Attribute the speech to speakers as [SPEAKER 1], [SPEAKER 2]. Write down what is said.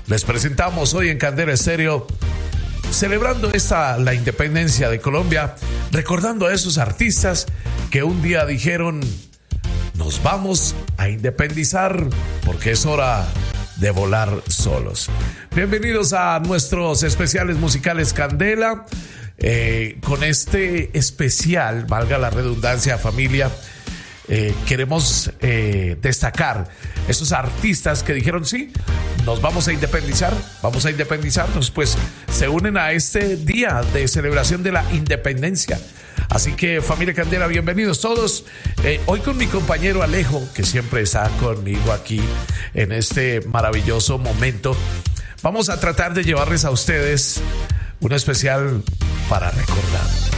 [SPEAKER 1] Les presentamos hoy en Candela Estéreo, celebrando la independencia de Colombia, recordando a esos artistas que un día dijeron: nos vamos a independizar porque es hora de volar solos. Bienvenidos a nuestros especiales musicales Candela. Con este especial, valga la redundancia, familia, queremos destacar esos artistas que dijeron: sí, nos vamos a independizar, vamos a independizarnos, pues se unen a este día de celebración de la independencia. Así que, familia Candela, bienvenidos todos. Hoy con mi compañero Alejo, que siempre está conmigo aquí en este maravilloso momento, vamos a tratar de llevarles a ustedes un especial para recordar.